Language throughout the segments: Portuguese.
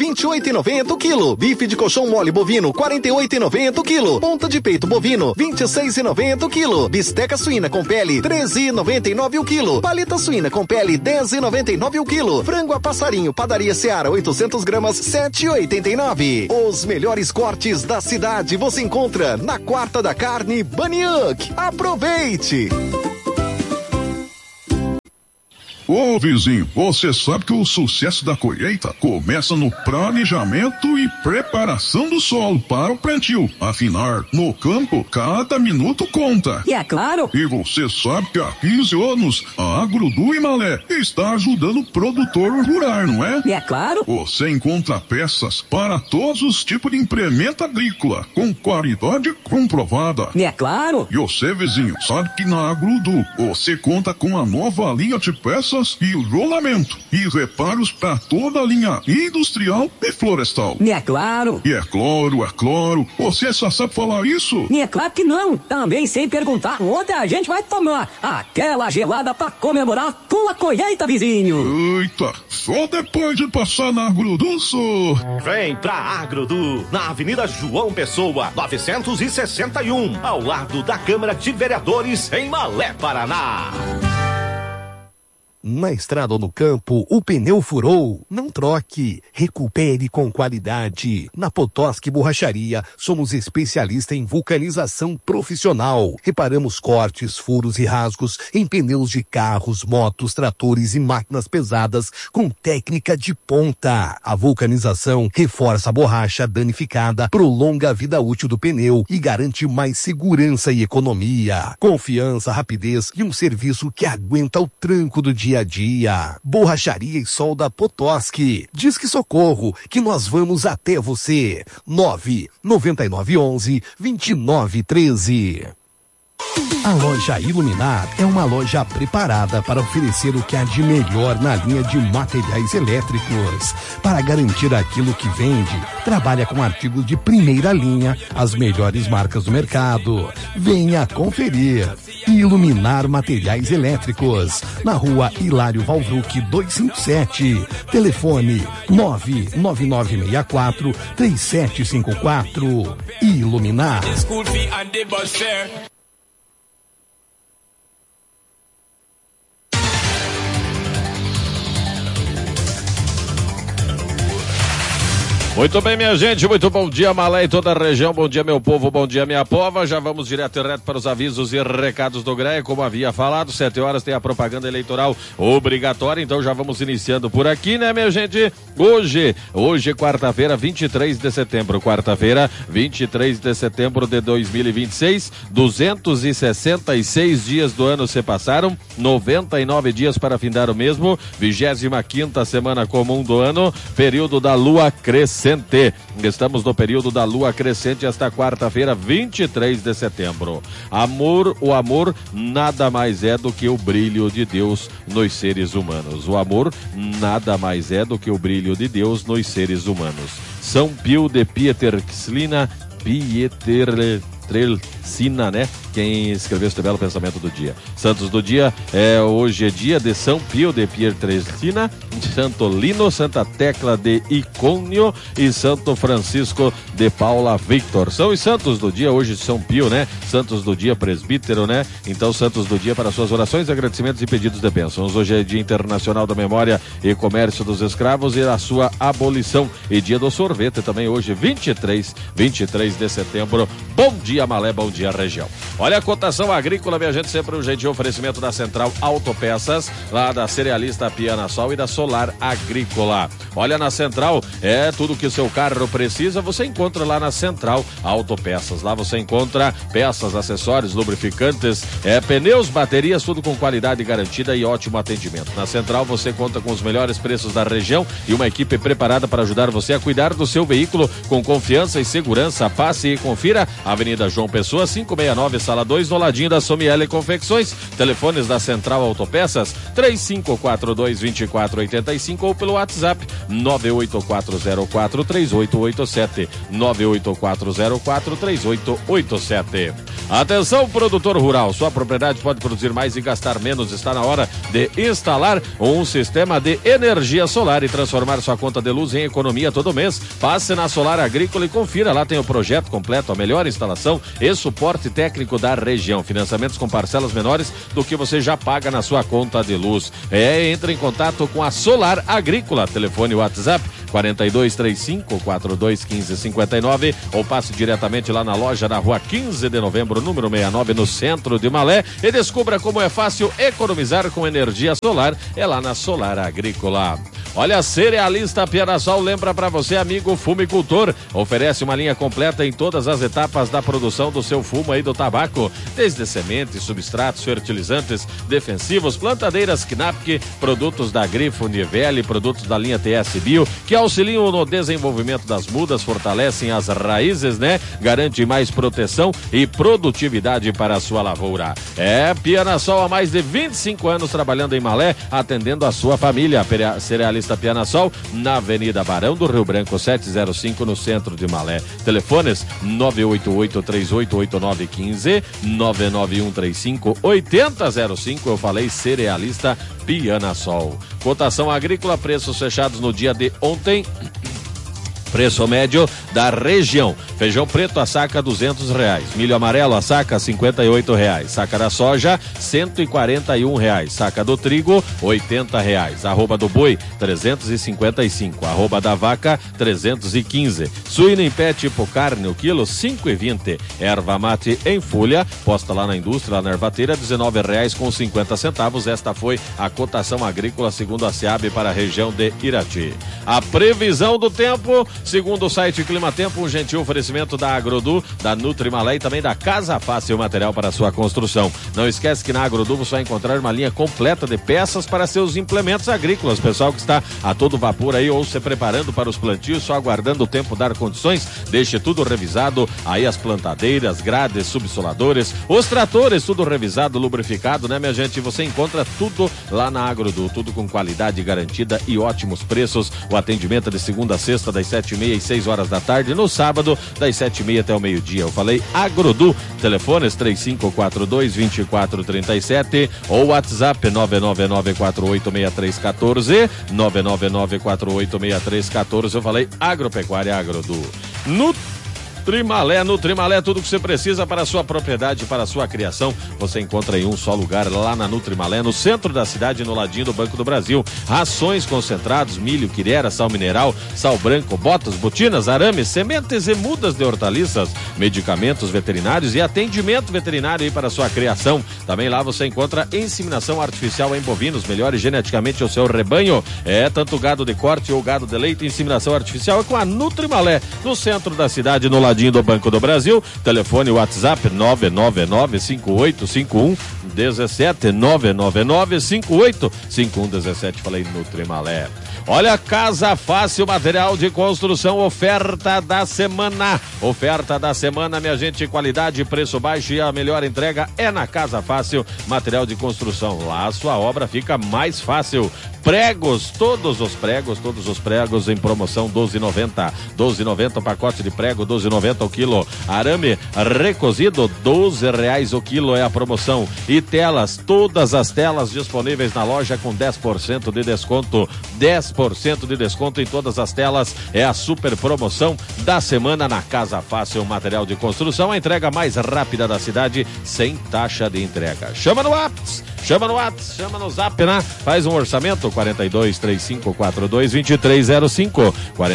28,90 o quilo. Bife de colchão mole bovino, 48,90 o quilo. Ponta de peito bovino, 26,90 o quilo. Bisteca suína com pele, 13,99 o quilo. Paleta suína com pele, 10,99 o quilo. Frango a passarinho, padaria Seara, 800 gramas, 7,89. Os melhores cortes da cidade você encontra na Quarta da Carne Baniuk. Aproveite! Ô vizinho, você sabe que o sucesso da colheita começa no planejamento e preparação do solo para o plantio. Afinal, no campo, cada minuto conta. E é claro. E você sabe que há 15 anos, a Agrodu Imalé está ajudando o produtor rural, não é? E é claro. Você encontra peças para todos os tipos de implemento agrícola, com qualidade comprovada. E é claro. E você, vizinho, sabe que na Agrodu você conta com a nova linha de peças e rolamento e reparos para toda a linha industrial e florestal. E é claro. E é claro. Você só sabe falar isso? E é claro que não. Também sei perguntar onde a gente vai tomar aquela gelada para comemorar com a colheita, vizinho. Eita, só depois de passar na Agrodu, só. Vem pra Agrodu, na Avenida João Pessoa, 961, ao lado da Câmara de Vereadores, em Malé, Paraná. Na estrada ou no campo, o pneu furou? Não troque, recupere com qualidade. Na Potosky Borracharia, somos especialistas em vulcanização profissional. Reparamos cortes, furos e rasgos em pneus de carros, motos, tratores e máquinas pesadas com técnica de ponta. A vulcanização reforça a borracha danificada, prolonga a vida útil do pneu e garante mais segurança e economia. Confiança, rapidez e um serviço que aguenta o tranco do dia a dia. Borracharia e Solda Potosky. Disque Socorro, que nós vamos até você. 99911-2913. A loja Iluminar é uma loja preparada para oferecer o que há de melhor na linha de materiais elétricos. Para garantir aquilo que vende, trabalha com artigos de primeira linha, as melhores marcas do mercado. Venha conferir. Iluminar Materiais Elétricos, na rua Hilário Valvruc 257. Telefone 99964-3754. Iluminar. Muito bem, minha gente, muito bom dia, Malé e toda a região, bom dia, meu povo, bom dia, minha pova. Já vamos direto e reto para os avisos e recados do GREA, como havia falado, 7 horas tem a propaganda eleitoral obrigatória, então já vamos iniciando por aqui, né, minha gente? Hoje, quarta-feira, 23 de setembro, de 2026, 266 dias do ano se passaram, 99 dias para findar o mesmo, 25ª semana comum do ano, período da lua crescente. Estamos no período da lua crescente esta quarta-feira, 23 de setembro. O amor nada mais é do que o brilho de Deus nos seres humanos. O amor nada mais é do que o brilho de Deus nos seres humanos. São Pio de Pietrelcina, né? Quem escreveu este belo pensamento do dia. Santos do dia, hoje é dia de São Pio de Pietrelcina, Santo Lino, Santa Tecla de Icônio e Santo Francisco de Paula Victor. São os santos do dia, hoje São Pio, né? Santos do dia, presbítero, né? Então, santos do dia para suas orações, agradecimentos e pedidos de bênçãos. Hoje é Dia Internacional da Memória e Comércio dos Escravos e a sua abolição. E dia do sorvete também hoje, 23 de setembro. Bom dia, Malé, bom dia, região. Olha a cotação agrícola, minha gente, sempre um jeito de oferecimento da Central Autopeças, lá da Cerealista Piana Sol e da Solar Agrícola. Olha, na Central, tudo que o seu carro precisa, você encontra lá na Central Autopeças. Lá você encontra peças, acessórios, lubrificantes, pneus, baterias, tudo com qualidade garantida e ótimo atendimento. Na Central você conta com os melhores preços da região e uma equipe preparada para ajudar você a cuidar do seu veículo com confiança e segurança. Passe e confira, Avenida João Pessoa, 569, sala 2, no ladinho da Somiele Confecções. Telefones da Central Autopeças, 3542-2485 ou pelo WhatsApp 98404-3887, 98404-3887. Atenção, produtor rural, sua propriedade pode produzir mais e gastar menos. Está na hora de instalar um sistema de energia solar e transformar sua conta de luz em economia todo mês. Passe na Solar Agrícola e confira, lá tem o projeto completo, a melhor instalação e suporte técnico da região. Financiamentos com parcelas menores do que você já paga na sua conta de luz. Entre em contato com a Solar Agrícola. Telefone WhatsApp 4235-4215-59 ou passe diretamente lá na loja na rua 15 de novembro, número 69, no centro de Malé, e descubra como é fácil economizar com energia solar. É lá na Solar Agrícola. Olha, a Cerealista Pianasol lembra para você, amigo fumicultor, oferece uma linha completa em todas as etapas da produção do seu fumo aí do tabaco, desde sementes, substratos, fertilizantes, defensivos, plantadeiras Knapk, produtos da Grifo Nivelle, produtos da linha TS Bio, que auxiliam no desenvolvimento das mudas, fortalecem as raízes, né? Garante mais proteção e produtividade para a sua lavoura. Pianasol há mais de 25 anos trabalhando em Malé, atendendo a sua família. Cerealista Pianasol, na Avenida Barão do Rio Branco, 705, no centro de Malé. Telefones 988-388915, 99135-8005. Eu falei Cerealista Pianasol. Cotação agrícola, preços fechados no dia de ontem. Preço médio da região: feijão preto a saca R$200, milho amarelo a saca R$58, saca da soja R$141, saca do trigo R$80, arroba do boi R$355, arroba da vaca R$315, suíno em pé tipo carne o quilo R$5,20, erva mate em folha posta lá na indústria, lá na ervateira R$19,50. Esta foi a cotação agrícola segundo a SEAB para a região de Irati. A previsão do tempo, segundo o site Climatempo, um gentil oferecimento da Agrodu, da Nutrimalé e também da Casa Fácil, material para sua construção. Não esquece que na Agrodu você vai encontrar uma linha completa de peças para seus implementos agrícolas. Pessoal que está a todo vapor aí ou se preparando para os plantios, só aguardando o tempo dar condições, deixe tudo revisado. Aí as plantadeiras, grades, subsoladores, os tratores, tudo revisado, lubrificado, né, minha gente? Você encontra tudo lá na Agrodu, tudo com qualidade garantida e ótimos preços. O atendimento é de segunda a sexta, das 7h30 e 6 horas da tarde, no sábado, das 7h30 até o meio-dia. Eu falei Agrodu, telefones 3542-2437 ou WhatsApp 999486314, 999486314. Eu falei Agropecuária Agrodu. Nutrimalé, tudo que você precisa para a sua propriedade, para a sua criação, você encontra em um só lugar, lá na Nutrimalé, no centro da cidade, no ladinho do Banco do Brasil. Rações concentrados, milho, quirera, sal mineral, sal branco, botas, botinas, arames, sementes e mudas de hortaliças, medicamentos veterinários e atendimento veterinário aí para a sua criação. Também lá você encontra inseminação artificial em bovinos, melhore geneticamente o seu rebanho. Tanto gado de corte ou gado de leite, inseminação artificial é com a Nutrimalé, no centro da cidade, no ladinho do Banco do Brasil. Telefone WhatsApp 999-585117, 999-585117. Falei Nutrimalé. Olha, Casa Fácil, material de construção, oferta da semana. Oferta da semana, minha gente, qualidade, preço baixo e a melhor entrega é na Casa Fácil, material de construção. Lá a sua obra fica mais fácil. Pregos, todos os pregos em promoção, R$12,90. R$12,90 o pacote de prego, R$12,90 o quilo. Arame recozido, R$12 o quilo é a promoção. E telas, todas as telas disponíveis na loja com 10% de desconto. 10% de desconto em todas as telas. É a super promoção da semana na Casa Fácil, material de construção. A entrega mais rápida da cidade, sem taxa de entrega. Chama no WhatsApp. Chama no Zap, né? Faz um orçamento, 4235422305,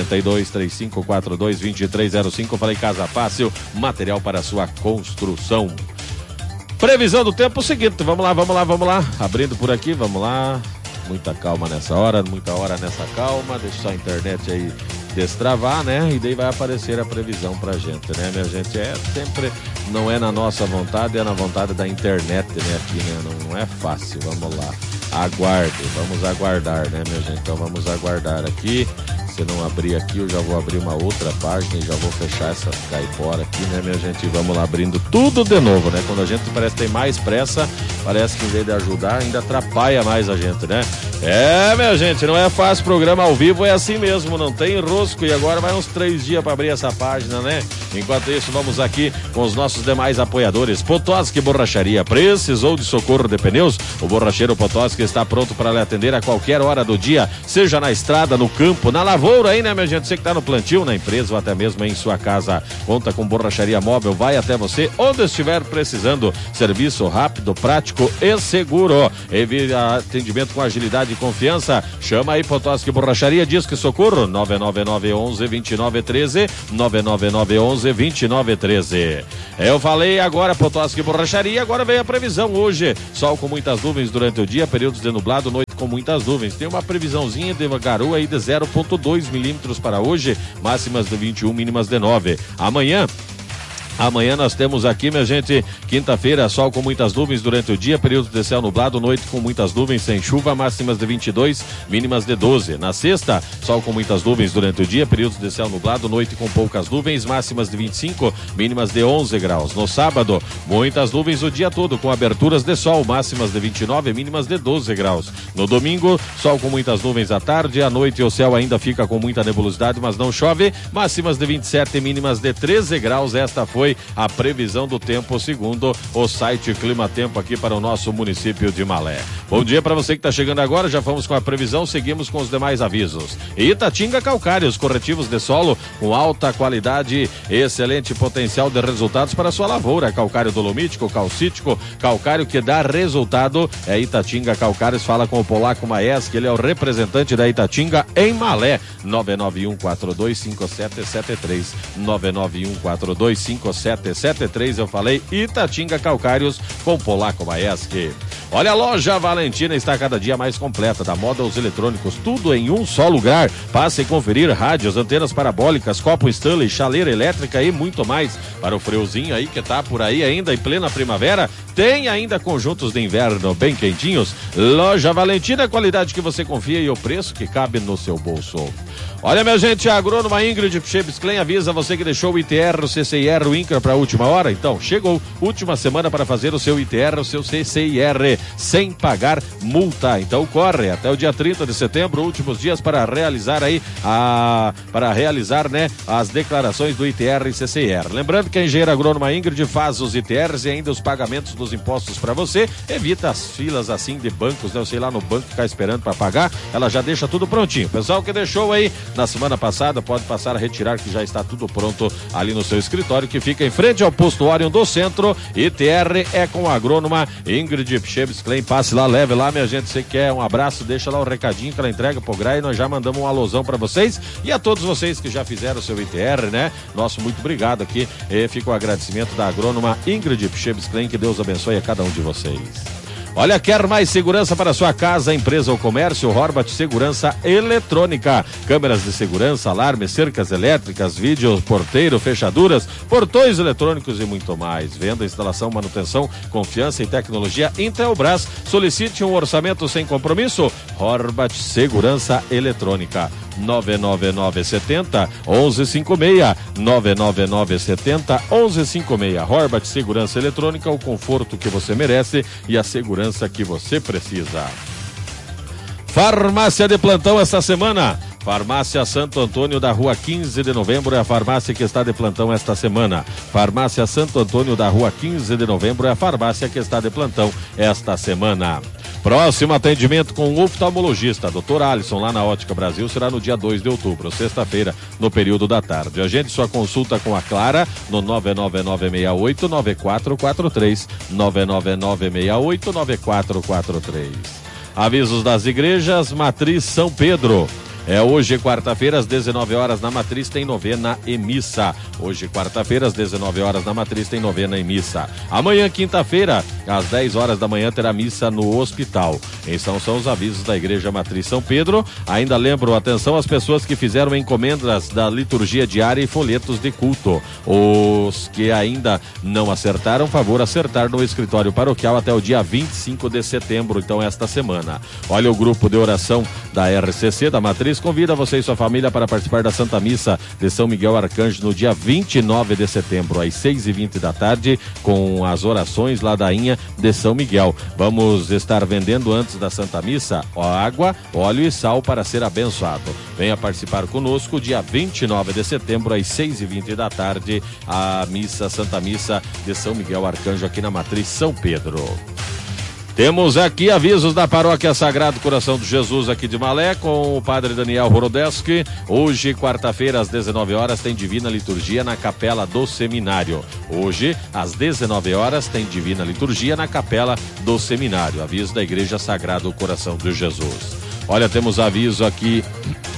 4235422305. Falei Casa Fácil, material para sua construção. Previsão do tempo, o seguinte, vamos lá. Abrindo por aqui, vamos lá. Muita calma nessa hora, muita hora nessa calma. Deixa só a internet aí destravar, né? E daí vai aparecer a previsão pra gente, né, minha gente? Sempre, não é na nossa vontade, é na vontade da internet, né, aqui, né? Não é fácil, vamos lá. Vamos aguardar, né, minha gente? Então vamos aguardar aqui. você não abrir aqui, eu já vou abrir uma outra página e já vou fechar essa caipora aqui, né, minha gente? Vamos lá abrindo tudo de novo, né? Quando a gente parece que tem mais pressa, parece que em vez de ajudar, ainda atrapalha mais a gente, né? Minha gente, não é fácil, programa ao vivo é assim mesmo, não tem rosco, e agora vai uns 3 dias para abrir essa página, né? Enquanto isso, vamos aqui com os nossos demais apoiadores. Potoski Borracharia, precisou de socorro de pneus? O borracheiro Potoski está pronto para lhe atender a qualquer hora do dia, seja na estrada, no campo, na lavoura aí, né, minha gente? Você que está no plantio, na empresa ou até mesmo em sua casa. Conta com borracharia móvel, vai até você onde estiver precisando. Serviço rápido, prático e seguro. Atendimento com agilidade e confiança. Chama aí Potoski Borracharia, diz que socorro 99911-2913 99911-2913. Eu falei agora Potoski Borracharia, agora vem a previsão hoje. Sol com muitas nuvens durante o dia, períodos de nublado, noite com muitas nuvens. Tem uma previsãozinha de garoa aí de 0,2 milímetros para hoje, máximas de 21, mínimas de 9. Amanhã nós temos aqui, minha gente, quinta-feira, sol com muitas nuvens durante o dia, período de céu nublado, noite com muitas nuvens, sem chuva, máximas de 22, mínimas de 12. Na sexta, sol com muitas nuvens durante o dia, período de céu nublado, noite com poucas nuvens, máximas de 25, mínimas de 11 graus. No sábado, muitas nuvens o dia todo, com aberturas de sol, máximas de 29, mínimas de 12 graus. No domingo, sol com muitas nuvens à tarde, à noite o céu ainda fica com muita nebulosidade, mas não chove, máximas de 27, mínimas de 13 graus. Esta foi a previsão do tempo segundo o site Clima Tempo aqui para o nosso município de Malé. Bom dia para você que está chegando agora, já vamos com a previsão, seguimos com os demais avisos. Itatinga Calcários, corretivos de solo com alta qualidade e excelente potencial de resultados para a sua lavoura. Calcário dolomítico, calcítico, calcário que dá resultado é Itatinga Calcários. Fala com o Polaco Maes, que ele é o representante da Itatinga em Malé. 991425773 991425773. Eu falei Itatinga Calcários com Polaco Maesque. Olha, a loja Valentina está cada dia mais completa, da moda aos eletrônicos, tudo em um só lugar. Passe e conferir rádios, antenas parabólicas, copo Stanley, chaleira elétrica e muito mais. Para o friozinho aí que tá por aí ainda em plena primavera, tem ainda conjuntos de inverno bem quentinhos. Loja Valentina, qualidade que você confia e o preço que cabe no seu bolso. Olha, minha gente, a agrônoma Ingrid Pchebsklen avisa você que deixou o ITR, o CCIR, o INCRA para a última hora. Então, chegou última semana para fazer o seu ITR, o seu CCIR, sem pagar multa. Então, corre até o dia 30 de setembro, últimos dias para realizar aí as declarações do ITR e CCIR. Lembrando que a engenheira agrônoma Ingrid faz os ITRs e ainda os pagamentos dos impostos para você. Evita as filas assim de bancos, né? Eu sei lá no banco ficar esperando para pagar, ela já deixa tudo prontinho. Pessoal que deixou aí na semana passada, pode passar a retirar, que já está tudo pronto ali no seu escritório, que fica em frente ao posto Orion do centro. ITR é com a agrônoma Ingrid Pchebsklen. Passe lá, leve lá, minha gente. Você quer um abraço, deixa lá o recadinho que ela entrega pro Gra e nós já mandamos um alusão para vocês e a todos vocês que já fizeram o seu ITR, né? Nosso muito obrigado aqui. E fica o agradecimento da agrônoma Ingrid Pchebsklen, que Deus abençoe a cada um de vocês. Olha, quer mais segurança para sua casa, empresa ou comércio? Horvat Segurança Eletrônica. Câmeras de segurança, alarmes, cercas elétricas, vídeo, porteiro, fechaduras, portões eletrônicos e muito mais. Venda, instalação, manutenção, confiança e tecnologia Intelbras. Solicite um orçamento sem compromisso. Horvat Segurança Eletrônica. 99970-1156 99970-1156. Horvat Segurança Eletrônica, o conforto que você merece e a segurança que você precisa. Farmácia de plantão esta semana. Farmácia Santo Antônio da Rua 15 de Novembro é a farmácia que está de plantão esta semana. Farmácia Santo Antônio da Rua 15 de Novembro é a farmácia que está de plantão esta semana. Próximo atendimento com o oftalmologista, Dr. Alisson, lá na Ótica Brasil, será no dia 2 de outubro, sexta-feira, no período da tarde. Agende sua consulta com a Clara no 99968-9443. 99968-9443. Avisos das igrejas, Matriz São Pedro. Hoje, quarta-feira, às 19 horas, na Matriz tem novena e missa. Hoje, quarta-feira, às 19 horas, na Matriz tem novena e missa. Amanhã, quinta-feira, às 10 horas da manhã, terá missa no hospital. Esses são os avisos da Igreja Matriz São Pedro. Ainda lembro, atenção às pessoas que fizeram encomendas da liturgia diária e folhetos de culto. Os que ainda não acertaram, favor acertar no escritório paroquial até o dia 25 de setembro, então esta semana. Olha, o grupo de oração da RCC, da Matriz, Matriz convida você e sua família para participar da Santa Missa de São Miguel Arcanjo no dia 29 de setembro, às 6h20 da tarde, com as orações ladainha de São Miguel. Vamos estar vendendo antes da Santa Missa água, óleo e sal para ser abençoado. Venha participar conosco dia 29 de setembro, às 6h20 da tarde, a missa, Santa Missa de São Miguel Arcanjo aqui na Matriz São Pedro. Temos aqui avisos da Paróquia Sagrado Coração de Jesus aqui de Malé com o Padre Daniel Horodeski. Hoje, quarta-feira, às 19 horas, tem Divina Liturgia na Capela do Seminário. Hoje, às 19 horas, tem Divina Liturgia na Capela do Seminário. Aviso da Igreja Sagrado Coração de Jesus. Olha, temos aviso aqui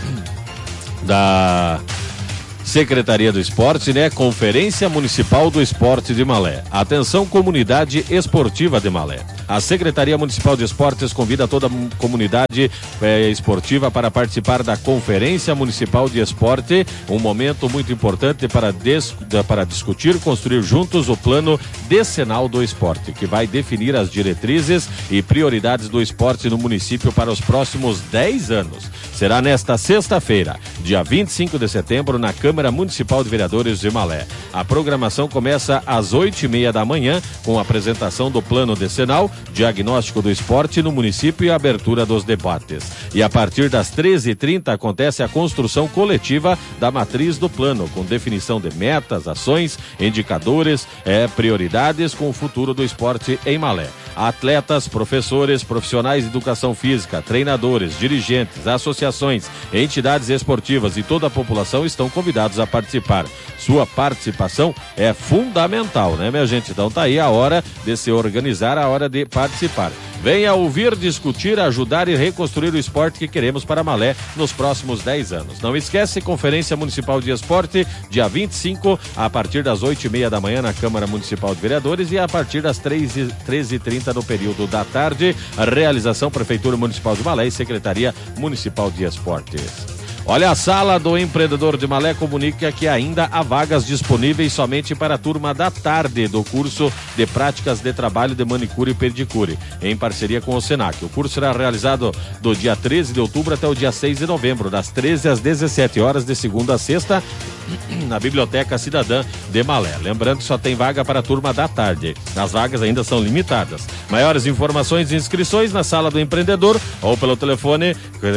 da Secretaria do Esporte, né? Conferência Municipal do Esporte de Malé. Atenção, comunidade esportiva de Malé. A Secretaria Municipal de Esportes convida toda a comunidade esportiva para participar da Conferência Municipal de Esporte, um momento muito importante para discutir e construir juntos o plano decenal do esporte, que vai definir as diretrizes e prioridades do esporte no município para os próximos 10 anos. Será nesta sexta-feira, dia 25 de setembro, na Câmara Municipal de Vereadores de Malé. A programação começa às 8h30 da manhã, com a apresentação do plano decenal, diagnóstico do esporte no município e a abertura dos debates. E a partir das 13h30 acontece a construção coletiva da matriz do plano, com definição de metas, ações, indicadores, prioridades com o futuro do esporte em Malé. Atletas, professores, profissionais de educação física, treinadores, dirigentes, associações, entidades esportivas e toda a população estão convidados a participar. Sua participação é fundamental, né, minha gente? Então tá aí a hora de se organizar, a hora de participar. Venha ouvir, discutir, ajudar e reconstruir o esporte que queremos para Malé nos próximos 10 anos. Não esquece, Conferência Municipal de Esporte, dia 25, a partir das 8h30 da manhã na Câmara Municipal de Vereadores e a partir das 13h30 no período da tarde. A realização Prefeitura Municipal de Malé e Secretaria Municipal de Esportes. Olha, a Sala do Empreendedor de Malé comunica que ainda há vagas disponíveis somente para a turma da tarde do curso de práticas de trabalho de manicure e pedicure, em parceria com o Senac. O curso será realizado do dia 13 de outubro até o dia 6 de novembro, das 13 às 17 horas, de segunda a sexta, na Biblioteca Cidadã de Malé. Lembrando que só tem vaga para a turma da tarde. As vagas ainda são limitadas. Maiores informações e inscrições na Sala do Empreendedor ou pelo telefone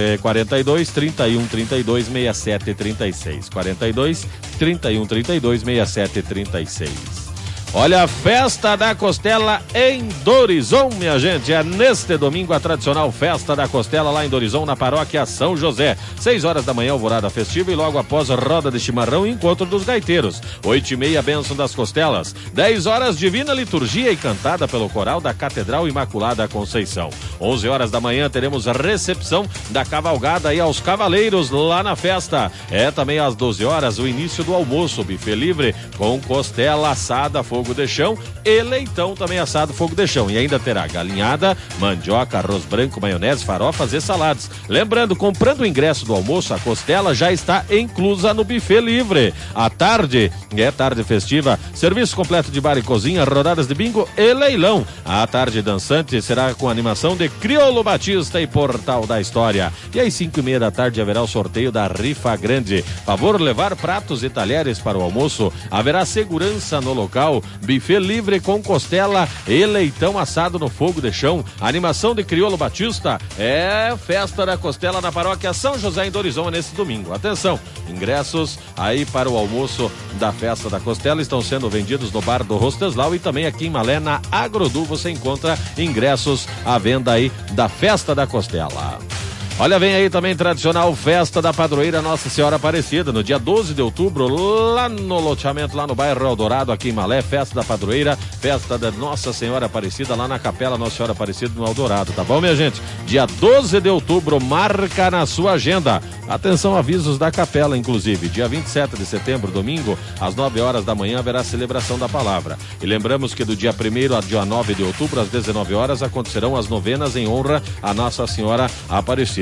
42 31 32 67 36. 42 31 32 67 36. Olha, a Festa da Costela em Dorizão, minha gente. É neste domingo a tradicional Festa da Costela lá em Dorizão, na Paróquia São José. 6 horas da manhã, alvorada festiva e logo após roda de chimarrão e encontro dos gaiteiros. 8h30, bênção das costelas. 10 horas, divina liturgia e cantada pelo coral da Catedral Imaculada Conceição. 11 horas da manhã, teremos a recepção da cavalgada e aos cavaleiros lá na festa. É também às 12 horas o início do almoço, buffet livre com costela assada, fogo de chão e leitão também assado, fogo de chão. E ainda terá galinhada, mandioca, arroz branco, maionese, farofas e saladas. Lembrando, comprando o ingresso do almoço, a costela já está inclusa no buffet livre. À tarde, tarde festiva, serviço completo de bar e cozinha, rodadas de bingo e leilão. A tarde dançante será com animação de Crioulo Batista e Portal da História. E às 5h30 da tarde haverá o sorteio da Rifa Grande. Favor levar pratos e talheres para o almoço. Haverá segurança no local. Buffet livre com costela e leitão assado no fogo de chão. Animação de Crioulo Batista. É Festa da Costela na Paróquia São José em Dorizão nesse domingo. Atenção, ingressos aí para o almoço da Festa da Costela estão sendo vendidos no Bar do Rosteslau e também aqui em Malé, na Agrodu, você encontra ingressos à venda aí da Festa da Costela. Olha, vem aí também tradicional Festa da Padroeira Nossa Senhora Aparecida, no dia 12 de outubro, lá no loteamento, lá no bairro Eldorado, aqui em Malé, Festa da Padroeira, Festa da Nossa Senhora Aparecida, lá na Capela Nossa Senhora Aparecida, no Eldorado, tá bom, minha gente? Dia 12 de outubro, marca na sua agenda. Atenção, avisos da Capela, inclusive. Dia 27 de setembro, domingo, às 9 horas da manhã, haverá celebração da palavra. E lembramos que do dia 1º ao dia 9 de outubro, às 19 horas, acontecerão as novenas em honra a Nossa Senhora Aparecida.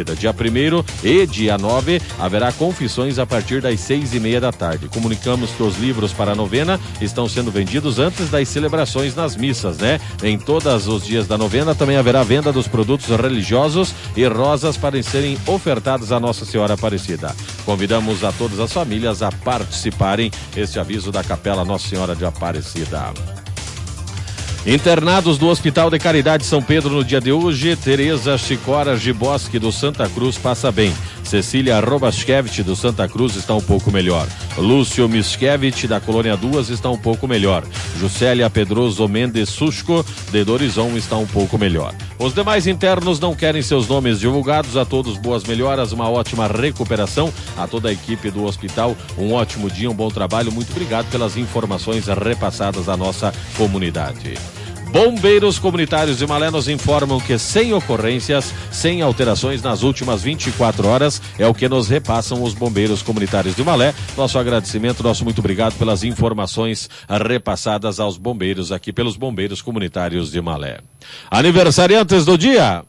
Aparecida. Dia 1º e dia 9 haverá confissões a partir das 6:30 da tarde. Comunicamos que os livros para a novena estão sendo vendidos antes das celebrações nas missas, né? Em todos os dias da novena também haverá venda dos produtos religiosos e rosas para serem ofertados a Nossa Senhora Aparecida. Convidamos a todas as famílias a participarem. Este aviso da Capela Nossa Senhora de Aparecida. Internados do Hospital de Caridade São Pedro no dia de hoje: Tereza Chicora Giboski do Santa Cruz passa bem. Cecília Robaschkevich do Santa Cruz está um pouco melhor. Lúcio Miskevich da Colônia 2 está um pouco melhor. Juscelia Pedroso Mendes Susco de Dorizão está um pouco melhor. Os demais internos não querem seus nomes divulgados. A todos boas melhoras, uma ótima recuperação. A toda a equipe do hospital, um ótimo dia, um bom trabalho. Muito obrigado pelas informações repassadas à nossa comunidade. Bombeiros Comunitários de Malé nos informam que sem ocorrências, sem alterações nas últimas 24 horas, é o que nos repassam os Bombeiros Comunitários de Malé. Nosso agradecimento, nosso muito obrigado pelas informações repassadas aos bombeiros aqui pelos Bombeiros Comunitários de Malé. Aniversariantes do dia.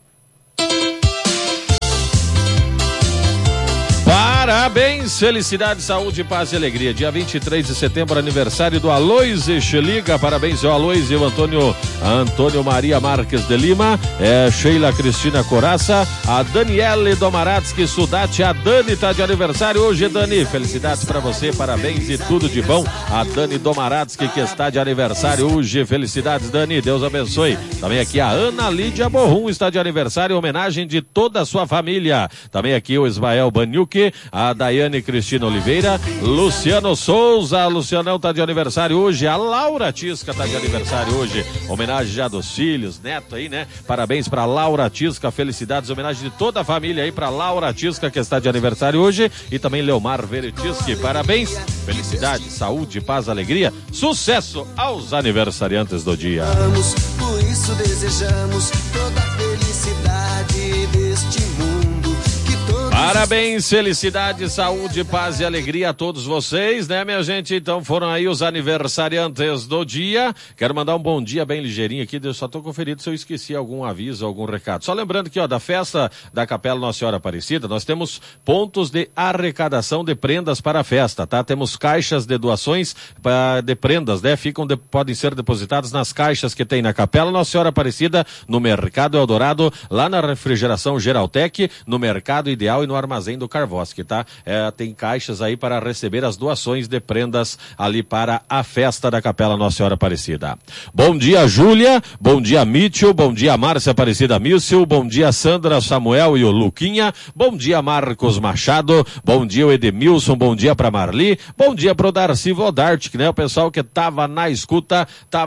Parabéns, felicidade, saúde, paz e alegria. Dia 23 de setembro, aniversário do Aloysio Cheliga. Parabéns ao Aloysio, Antônio Maria Marques de Lima, Sheila Cristina Coraça, a Daniele Domaratsky Sudati. A Dani está de aniversário hoje, Dani. Felicidades para você, parabéns e tudo de bom. A Dani Domaratsky que está de aniversário hoje. Felicidades, Dani, Deus abençoe. Também aqui a Ana Lídia Borrum está de aniversário, homenagem de toda a sua família. Também aqui o Ismael Baniuque, a Daiane Cristina Oliveira, Luciano Souza, Lucianão tá de aniversário hoje, a Laura Tisca tá de aniversário hoje, homenagem já dos filhos, neto aí, né? Parabéns pra Laura Tisca, felicidades, homenagem de toda a família aí pra Laura Tisca que está de aniversário hoje, e também Leomar Veretischi, parabéns, felicidade, saúde, paz, alegria, sucesso aos aniversariantes do dia. Por isso desejamos toda a felicidade deste mundo. Parabéns, felicidade, saúde, paz e alegria a todos vocês, né, minha gente? Então foram aí os aniversariantes do dia. Quero mandar um bom dia bem ligeirinho aqui, eu só tô conferindo se eu esqueci algum aviso, algum recado. Só lembrando que, ó, da festa da Capela Nossa Senhora Aparecida, nós temos pontos de arrecadação de prendas para a festa, tá? Temos caixas de doações de prendas, né? Podem ser depositadas nas caixas que tem na Capela Nossa Senhora Aparecida, no Mercado Eldorado, lá na Refrigeração Geraltec, no Mercado Ideal e no Armazém do Carvoski, tá? Tem caixas aí para receber as doações de prendas ali para a festa da Capela Nossa Senhora Aparecida. Bom dia, Júlia, bom dia, Mitchell, bom dia, Márcia Aparecida Mício, bom dia, Sandra, Samuel e o Luquinha, bom dia, Marcos Machado, bom dia, o Edemilson, bom dia pra Marli, bom dia pro Darcy Vodart, né? O pessoal que tava na escuta,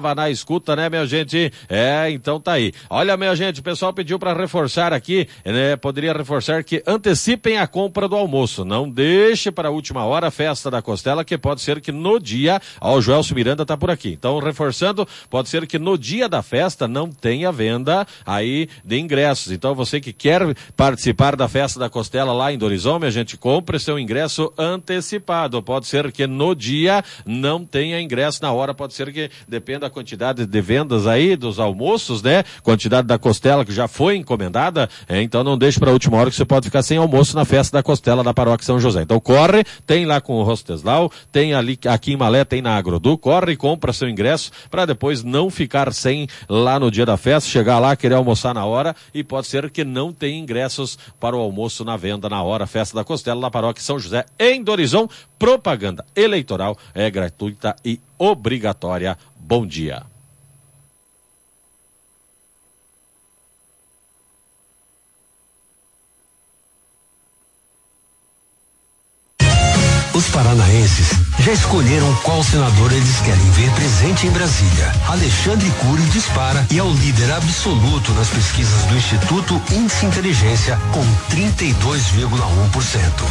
né, minha gente? Então tá aí. Olha, minha gente, o pessoal pediu para reforçar aqui, né? Poderia reforçar que antecipem a compra do almoço, não deixe para a última hora a festa da costela, que pode ser que no dia, o Joelso Miranda tá por aqui, então reforçando, pode ser que no dia da festa não tenha venda aí de ingressos, então você que quer participar da festa da costela lá em Dorizão, a gente compre seu ingresso antecipado, pode ser que no dia não tenha ingresso na hora, pode ser que dependa da quantidade de vendas aí dos almoços, né, quantidade da costela que já foi encomendada, então não deixe para a última hora que você pode ficar sem almoço na festa da costela da Paróquia São José. Então corre, tem lá com o Rosteslau, tem ali aqui em Malé, tem na Agrodu, corre e compra seu ingresso para depois não ficar sem lá no dia da festa, chegar lá, querer almoçar na hora e pode ser que não tenha ingressos para o almoço na venda na hora, festa da costela da Paróquia São José em Dorizão. Propaganda eleitoral é gratuita e obrigatória. Bom dia. Os paranaenses já escolheram qual senador eles querem ver presente em Brasília. Alexandre Cury dispara e é o líder absoluto nas pesquisas do Instituto Índice Inteligência com 32,1%.